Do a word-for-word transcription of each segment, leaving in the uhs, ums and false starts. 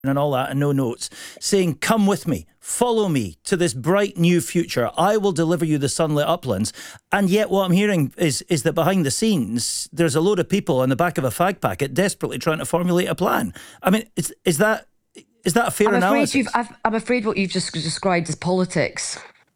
and all that and no notes, saying, come with me, follow me to this bright new future. I will deliver you the sunlit uplands. And yet what I'm hearing is is that behind the scenes, there's a load of people on the back of a fag packet desperately trying to formulate a plan. I mean, is, is that is that a fair I'm afraid analysis? You've, I've, I'm afraid what you've just described as politics.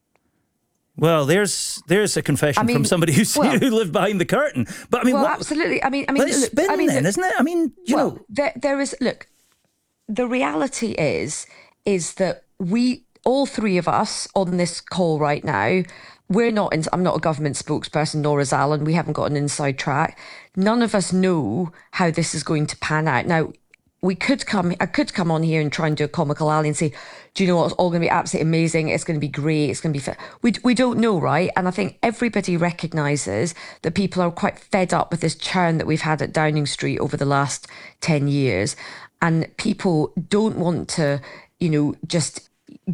Well, there's there's a confession I mean, from somebody who's, well, who lived behind the curtain. But I mean, well, what, absolutely. I mean, I mean, let it look, spin I mean, then, look, isn't it? I mean, you well, know, there, there is. Look, the reality is, is that we, all three of us on this call right now, we're not. In, I'm not a government spokesperson, nor is Alan. We haven't got an inside track. None of us know how this is going to pan out. Now, we could come, I could come on here and try and do a comical alley and say, do you know what, it's all going to be absolutely amazing, it's going to be great, it's going to be fit. We, we don't know, right? And I think everybody recognises that people are quite fed up with this churn that we've had at Downing Street over the last ten years. And people don't want to, you know, just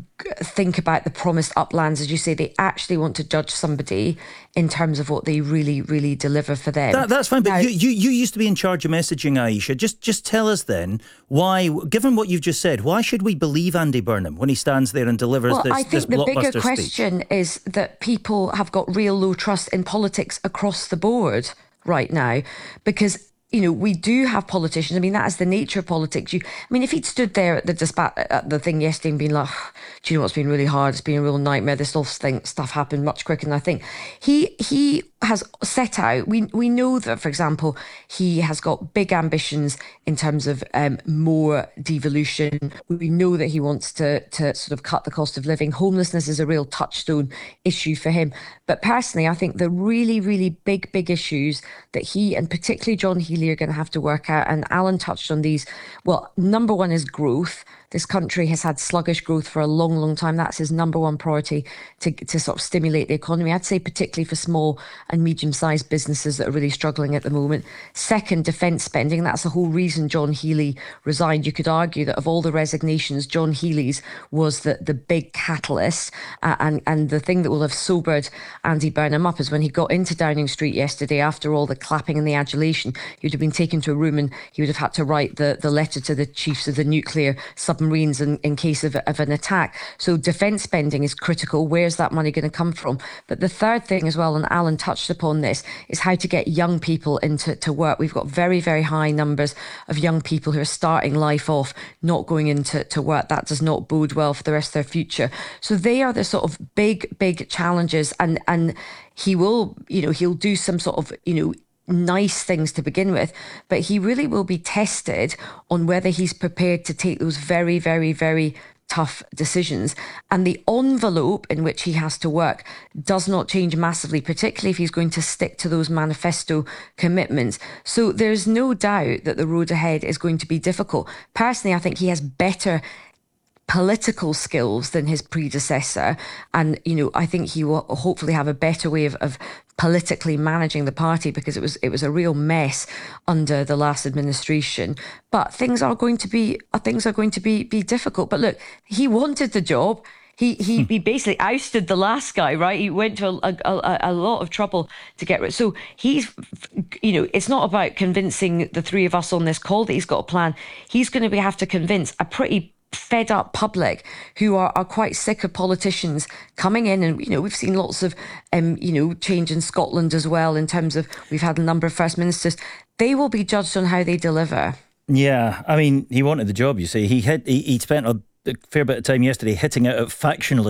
think about the promised uplands, as you say. They actually want to judge somebody in terms of what they really, really deliver for them. That, that's fine, but now, you, you you used to be in charge of messaging, Aisha. Just just tell us then why, given what you've just said, why should we believe Andy Burnham when he stands there and delivers well, this, I this think the bigger blockbuster question speech? is that people have got real low trust in politics across the board right now, because you know, we do have politicians. I mean, that is the nature of politics. You, I mean, if he'd stood there at the dispatch, at the thing yesterday and been like, do you know what's been really hard? It's been a real nightmare. This whole thing, stuff happened much quicker than I think. He he has set out, we we know that, for example, he has got big ambitions in terms of um, more devolution. We know that he wants to, to sort of cut the cost of living. Homelessness is a real touchstone issue for him. But personally, I think the really, really big, big issues that he and particularly John Healey are going to have to work out, and Alan touched on these. Well, number one is growth. This country has had sluggish growth for a long, long time. That's his number one priority, to, to sort of stimulate the economy. I'd say particularly for small and medium-sized businesses that are really struggling at the moment. Second, defence spending. That's the whole reason John Healey resigned. You could argue that of all the resignations, John Healey's was the, the big catalyst. Uh, and, and the thing that will have sobered Andy Burnham up is when he got into Downing Street yesterday, after all the clapping and the adulation, he would have been taken to a room and he would have had to write the, the letter to the chiefs of the nuclear submarines in, in case of, of an attack. So defence spending is critical. Where's that money going to come from? But the third thing as well, and Alan touched upon this, is how to get young people into to work. We've got very, very high numbers of young people who are starting life off not going into to work. That does not bode well for the rest of their future. So they are the sort of big, big challenges. And, and he will, you know, he'll do some sort of, you know, nice things to begin with, but he really will be tested on whether he's prepared to take those very, very, very tough decisions. And the envelope in which he has to work does not change massively, particularly if he's going to stick to those manifesto commitments. So there's no doubt that the road ahead is going to be difficult. Personally, I think he has better political skills than his predecessor, and you know, I think he will hopefully have a better way of, of politically managing the party, because it was it was a real mess under the last administration. But things are going to be things are going to be be difficult. But look, he wanted the job. He he, he basically ousted the last guy, right? He went to a, a, a lot of trouble to get rid. So he's, you know, it's not about convincing the three of us on this call that he's got a plan. He's going to be, have to convince a pretty fed up public who are, are quite sick of politicians coming in. And, you know, we've seen lots of, um, you know, change in Scotland as well, in terms of we've had a number of first ministers. They will be judged on how they deliver. Yeah, I mean, he wanted the job, you see. He, hit, he, he spent a a fair bit of time yesterday hitting out at factionalism